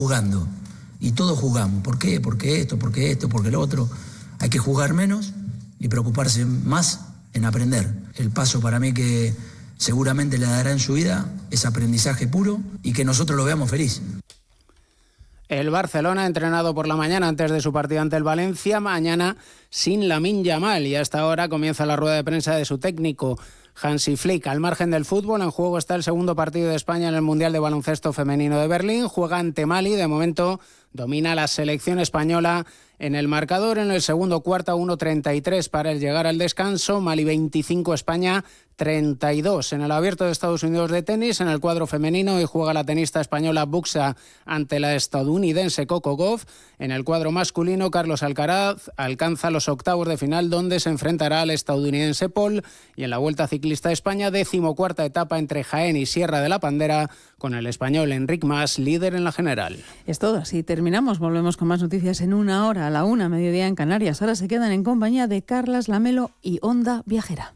jugando. Y todos jugamos. ¿Por qué? Porque esto, porque lo otro. Hay que jugar menos y preocuparse más en aprender. El paso para mí que seguramente le dará en su vida es aprendizaje puro y que nosotros lo veamos feliz. El Barcelona, entrenado por la mañana antes de su partido ante el Valencia, mañana sin Lamine Yamal, y hasta ahora comienza la rueda de prensa de su técnico, Hansi Flick. Al margen del fútbol, en juego está el segundo partido de España en el Mundial de Baloncesto Femenino de Berlín. Juega ante Mali, de momento domina la selección española en el marcador. En el segundo cuarto, 1:33 para el llegar al descanso. Mali 25, España 32. En el Abierto de Estados Unidos de tenis, en el cuadro femenino, hoy juega la tenista española Buxa ante la estadounidense Coco Gauff. En el cuadro masculino, Carlos Alcaraz alcanza los octavos de final, donde se enfrentará al estadounidense Paul. Y en la Vuelta Ciclista de España, 14ª etapa entre Jaén y Sierra de la Pandera, con el español Enric Mas líder en la general. Es todo, así terminamos. Volvemos con más noticias en una hora, a la 1, mediodía en Canarias. Ahora se quedan en compañía de Carlas Lamelo y Onda Viajera.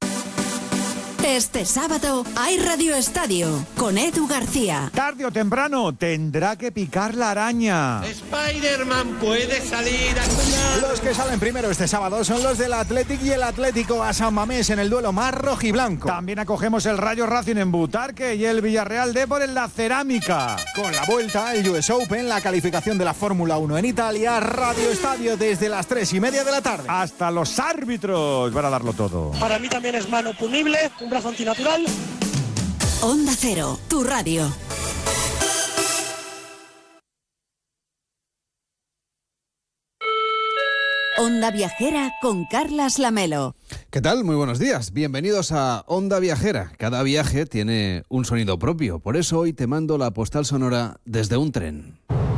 Este sábado hay Radio Estadio con Edu García. Tarde o temprano tendrá que picar la araña. Spider-Man puede salir a soñar. Los que salen primero este sábado son los del Athletic y el Atlético a San Mamés en el duelo más rojiblanco. También acogemos el Rayo Racing en Butarque y el Villarreal Depor en la Cerámica. Con la vuelta, el US Open, la calificación de la Fórmula 1 en Italia, Radio Estadio desde las 3:30 de la tarde. Hasta los árbitros van a darlo todo. Para mí también es mano punible, un brazo antinatural. Onda Cero, tu radio. Onda Viajera con Carlas Lamelo. ¿Qué tal? Muy buenos días. Bienvenidos a Onda Viajera. Cada viaje tiene un sonido propio. Por eso hoy te mando la postal sonora desde un tren.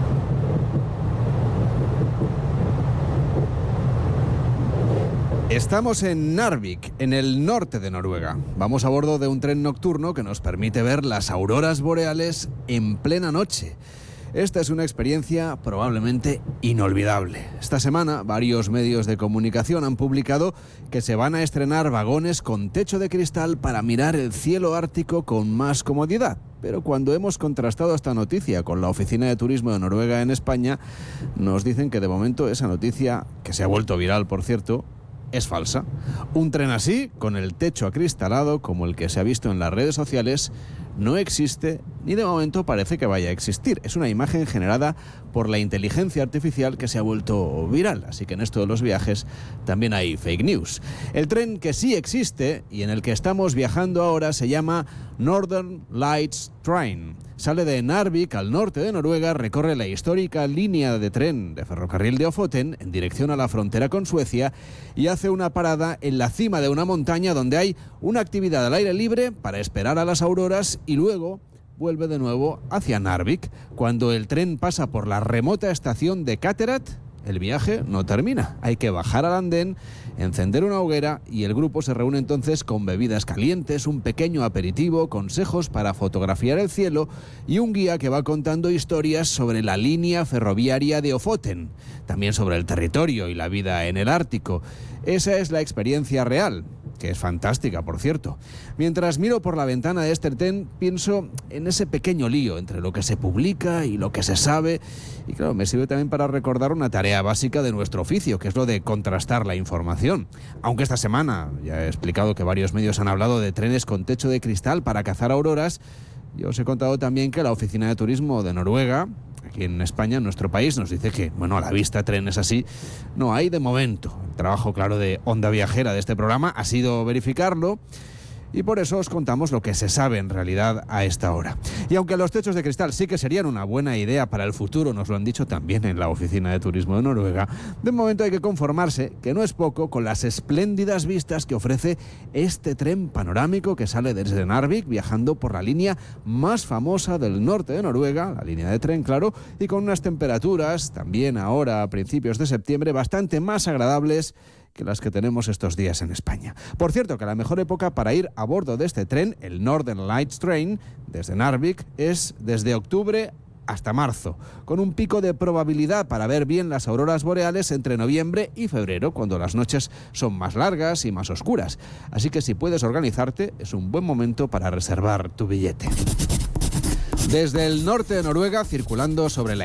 Estamos en Narvik, en el norte de Noruega. Vamos a bordo de un tren nocturno que nos permite ver las auroras boreales en plena noche. Esta es una experiencia probablemente inolvidable. Esta semana, varios medios de comunicación han publicado que se van a estrenar vagones con techo de cristal para mirar el cielo ártico con más comodidad. Pero cuando hemos contrastado esta noticia con la Oficina de Turismo de Noruega en España, nos dicen que de momento esa noticia, que se ha vuelto viral por cierto, es falsa. Un tren así, con el techo acristalado, como el que se ha visto en las redes sociales, no existe ni de momento parece que vaya a existir. Es una imagen generada por la inteligencia artificial que se ha vuelto viral. Así que en esto de los viajes también hay fake news. El tren que sí existe y en el que estamos viajando ahora se llama Northern Lights Train. Sale de Narvik, al norte de Noruega, recorre la histórica línea de tren de ferrocarril de Ofoten en dirección a la frontera con Suecia y hace una parada en la cima de una montaña donde hay una actividad al aire libre para esperar a las auroras y luego vuelve de nuevo hacia Narvik. Cuando el tren pasa por la remota estación de Katterat, el viaje no termina. Hay que bajar al andén, encender una hoguera y el grupo se reúne entonces con bebidas calientes, un pequeño aperitivo, consejos para fotografiar el cielo y un guía que va contando historias sobre la línea ferroviaria de Ofoten, también sobre el territorio y la vida en el Ártico. Esa es la experiencia real, que es fantástica, por cierto. Mientras miro por la ventana de este tren, pienso en ese pequeño lío entre lo que se publica y lo que se sabe. Y claro, me sirve también para recordar una tarea básica de nuestro oficio, que es lo de contrastar la información. Aunque esta semana ya he explicado que varios medios han hablado de trenes con techo de cristal para cazar auroras, yo os he contado también que la Oficina de Turismo de Noruega, aquí en España, en nuestro país, nos dice que, bueno, a la vista trenes así no hay de momento. El trabajo, claro, de Onda Viajera de este programa ha sido verificarlo y por eso os contamos lo que se sabe en realidad a esta hora. Y aunque los techos de cristal sí que serían una buena idea para el futuro, nos lo han dicho también en la Oficina de Turismo de Noruega, de momento hay que conformarse, que no es poco, con las espléndidas vistas que ofrece este tren panorámico que sale desde Narvik, viajando por la línea más famosa del norte de Noruega, la línea de tren, claro, y con unas temperaturas, también ahora a principios de septiembre, bastante más agradables que las que tenemos estos días en España. Por cierto, que la mejor época para ir a bordo de este tren, el Northern Lights Train, desde Narvik, es desde octubre hasta marzo, con un pico de probabilidad para ver bien las auroras boreales entre noviembre y febrero, cuando las noches son más largas y más oscuras. Así que si puedes organizarte, es un buen momento para reservar tu billete. Desde el norte de Noruega, circulando sobre la